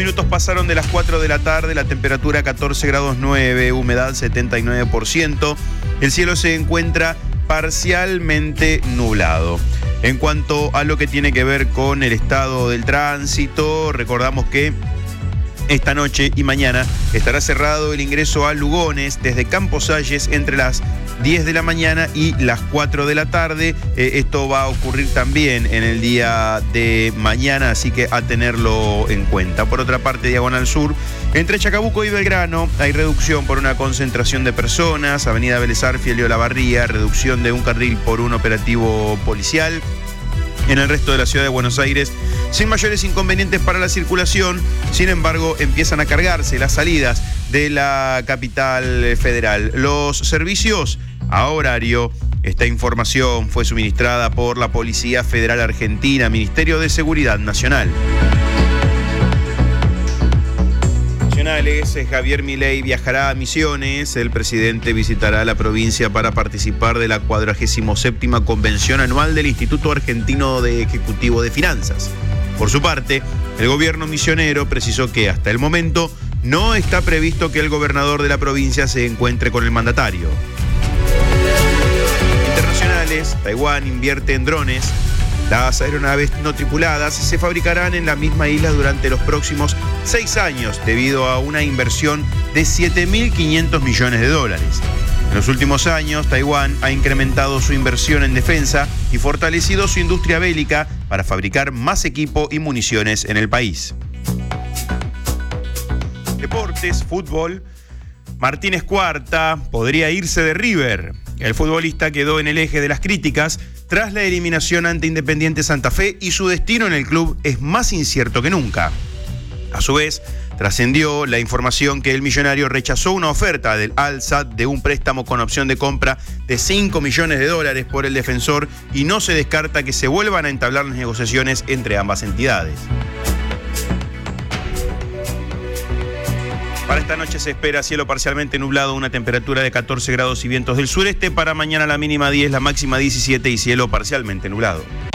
minutos pasaron de las 4 de la tarde, la temperatura 14 grados 9, humedad 79%. El cielo se encuentra parcialmente nublado. En cuanto a lo que tiene que ver con el estado del tránsito, recordamos que esta noche y mañana estará cerrado el ingreso a Lugones desde Campos Salles entre las 10 de la mañana y las 4 de la tarde. Esto va a ocurrir también en el día de mañana, así que a tenerlo en cuenta. Por otra parte, Diagonal Sur, entre Chacabuco y Belgrano, hay reducción por una concentración de personas. Avenida Vélez Arfiel y Olavarría, reducción de un carril por un operativo policial. En el resto de la ciudad de Buenos Aires, sin mayores inconvenientes para la circulación, sin embargo, empiezan a cargarse las salidas de la capital federal. Los servicios a horario. Esta información fue suministrada por la Policía Federal Argentina, Ministerio de Seguridad Nacional. Javier Milei viajará a Misiones. El presidente visitará la provincia para participar de la 47ª Convención Anual del Instituto Argentino de Ejecutivo de Finanzas. Por su parte, el gobierno misionero precisó que hasta el momento no está previsto que el gobernador de la provincia se encuentre con el mandatario. Internacionales, Taiwán invierte en drones. Las aeronaves no tripuladas se fabricarán en la misma isla durante los próximos 6 años debido a una inversión de $7.500 millones. En los últimos años, Taiwán ha incrementado su inversión en defensa y fortalecido su industria bélica para fabricar más equipo y municiones en el país. Deportes, fútbol. Martínez Cuarta podría irse de River. El futbolista quedó en el eje de las críticas tras la eliminación ante Independiente Santa Fe y su destino en el club es más incierto que nunca. A su vez, trascendió la información que el millonario rechazó una oferta del Al-Sadd de un préstamo con opción de compra de $5 millones por el defensor y no se descarta que se vuelvan a entablar las negociaciones entre ambas entidades. Para esta noche se espera cielo parcialmente nublado, una temperatura de 14 grados y vientos del sureste. Para mañana la mínima 10, la máxima 17 y cielo parcialmente nublado.